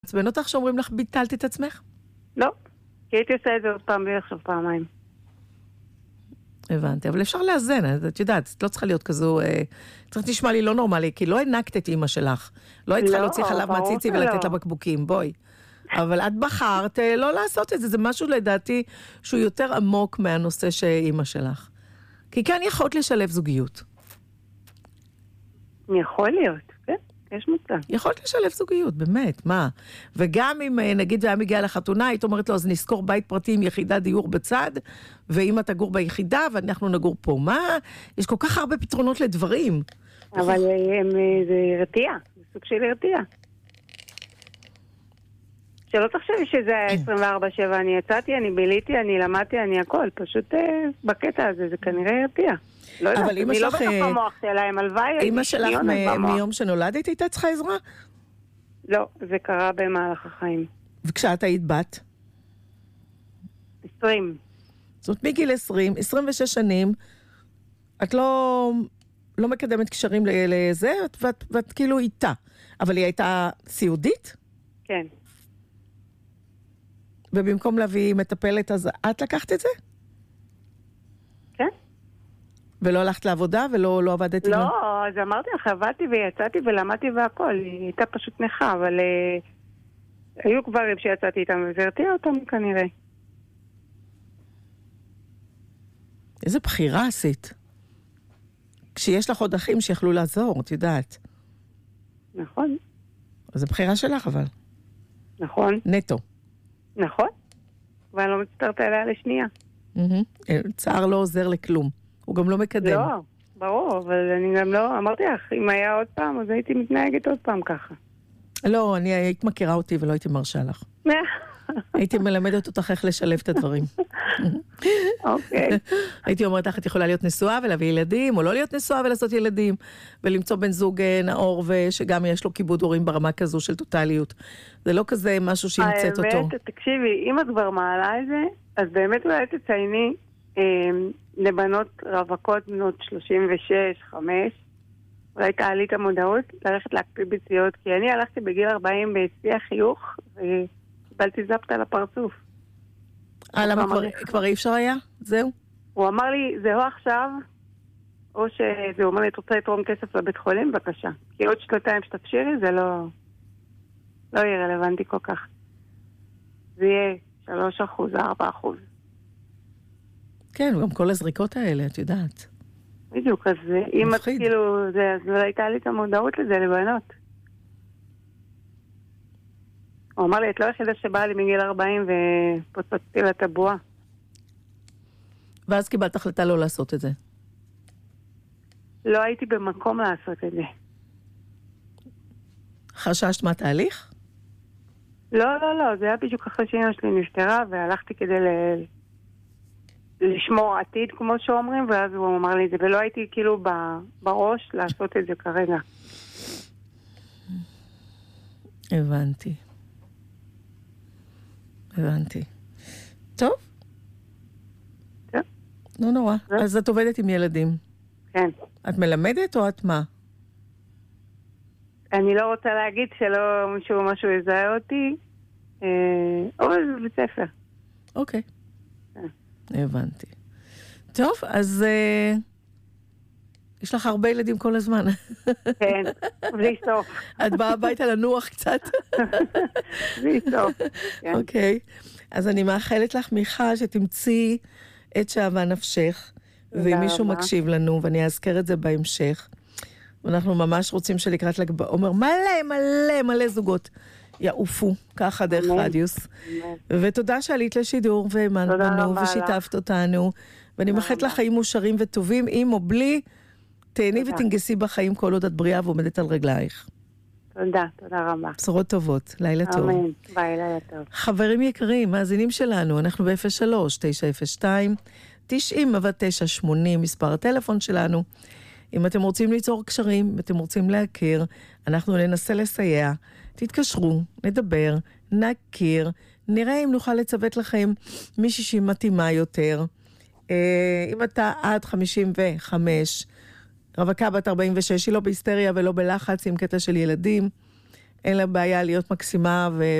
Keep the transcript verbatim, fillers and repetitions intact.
עצבן אותך שאומרים לך ביטלת את עצמך? לא, כי הייתי עושה את זה עוד פעם בערך פעמיים. הבנתי, אבל אפשר לאזן, את יודעת, את לא צריכה להיות כזו, צריך תשמע לי לא נורמלי, כי לא הענקת את אמא שלך, לא היית צריכה להוציא חלב מהציצי ולתת לה בקבוקים, בואי. אבל את בחרת לא לעשות את זה, זה משהו לדעתי שהוא יותר עמוק מהנושא שאמא שלך. כי כאן יכולת לשלב זוגיות. יכול להיות, כן? יש מצב. יכולת לשלב זוגיות, באמת, מה? וגם אם נגיד והיה מגיע לחתונה, היית אומרת לו, אז נזכור בית פרטי עם יחידת דיור בצד, ואמא תגור ביחידה, ואנחנו נגור פה. מה? יש כל כך הרבה פתרונות לדברים. אבל זה הרתיע, זה סוג של הרתיע. שלא תחשבי שזה היה עשרים וארבע שבע, אני יצאתי, אני ביליתי, אני למדתי, אני הכל. פשוט בקטע הזה, זה כנראה הרתיע. לא יודעת, אני לא בתוך המוח שלה, הם הלוואי. אמא שלך מיום שנולדת הייתה צריכה עזרה? לא, זה קרה במהלך החיים. וכשאת היית בת? עשרים. זאת אומרת, מגיל עשרים, עשרים ושש שנים, את לא, לא מקדמת קשרים לזה, ואת, ואת כאילו איתה. אבל היא הייתה סיעודית? כן. ובמקום להביא מטפלת, אז את לקחת את זה? כן. ולא הלכת לעבודה ולא לא עבדת עם... לא, אז אמרתי לך, עבדתי ויצאתי ולמדתי והכל. היא הייתה פשוט נכה, אבל uh, היו גברים שיצאתי איתם והרתיע אותם כנראה. איזה בחירה עשית. כשיש לך עוד אחים שיכלו לעזור, את יודעת. נכון. אז זו בחירה שלך, אבל. נכון. נטו. נכון. ואני לא מצטערת עליה לשנייה. צער לא עוזר לכלום. הוא גם לא מקדם. לא, ברור, אבל אני גם לא, אמרתי לך, אם היה עוד פעם, אז הייתי מתנהגת עוד פעם ככה. לא, אני היית מכירה אותי ולא הייתי מרשה לך. הייתי מלמדת אותך איך לשלב את הדברים. אוקיי. הייתי אומרת לך, את יכולה להיות נשואה ולהביא ילדים, או לא להיות נשואה ולעשות ילדים, ולמצוא בן זוג נאור ושגם יש לו כיבוד הורים ברמה כזו של טוטליות. זה לא כזה משהו שימצאת אותו. האמת, תקשיבי, אם את כבר מעלה את זה, אז באמת אולי תצייני לבנות רווקות בנות שלושים ושש, חמש, אולי תעלי את המודעות ללכת להקפיא ביציות, כי אני הלכתי בגיל ארבעים ביציע חיוך, וקיבלתי זפת על הפרצוף. אה, למה כבר אי אפשר היה? זהו? הוא אמר לי, זהו עכשיו, או שזה אומר לי, את רוצה לתרום כסף לבית חולים? בבקשה. כי עוד שנתיים שתפשירי, זה לא, לא יהיה רלוונטי כל כך. זה יהיה שלוש אחוז, ארבע אחוז. כן, גם כל הזריקות האלה, את יודעת. בדיוק, אז אם את כאילו, זה, אז לא הייתה לי את המודעות לזה לבנות. הוא אמר לי, את לא יחידה שבאה לי מגיל ארבעים ופוצצתי לה את הבועה. ואז קיבלת החלטה לא לעשות את זה. לא הייתי במקום לעשות את זה. חששת מהתהליך? לא, לא, לא, זה היה בדיוק אחרי שאמא שלי נפטרה, והלכתי כדי ל... לשמור עתיד, כמו שאומרים, ואז הוא אמר לי את זה, ולא הייתי כאילו בראש לעשות את זה כרגע. הבנתי. הבנתי. טוב? כן. לא נורא. אז את עובדת עם ילדים. כן. את מלמדת או את מה? אני לא רוצה להגיד שלא מישהו משהו יזהה אותי, אבל זה בבית ספר. אוקיי. הבנתי. טוב, אז uh, יש לך הרבה ילדים כל הזמן. כן, בלי סוף. את באה הביתה לנוח קצת. בלי סוף. כן. אוקיי, אז אני מאחלת לך, מיכל, שתמציא את שאהבה נפשך, ואם מישהו מקשיב לנו, ואני אזכר את זה בהמשך, ואנחנו ממש רוצים שלקראת ל"ג בעומר, מלא, מלא, מלא זוגות יעופו, ככה דרך רדיוס. ותודה שעלית לשידור והאמנת בנו ושיתפת אותנו. ואני מאחלת לך חיים מאושרים וטובים, עם או בלי, תהני ותנגסי בחיים כל עוד את בריאה ועומדת על רגלייך. תודה, תודה רבה. בשורות טובות, לילה טוב. אמן, ביי, לילה טוב. חברים יקרים, מאזינים שלנו, אנחנו ב-אפס שלוש תשע אפס שתיים תשעים תשע שמונים, מספר הטלפון שלנו. אם אתם רוצים ליצור קשרים, אם אתם רוצים להכיר, אנחנו ננסה לסייע. תתקשרו, נדבר, נכיר, נראה אם נוכל לצוות לכם מישהי שהיא מתאימה יותר. אם אתה עד חמישים וחמש, רווקה בת ארבעים ושש, היא לא בהיסטריה ולא בלחץ עם קטע של ילדים, אין לה בעיה להיות מקסימה ו...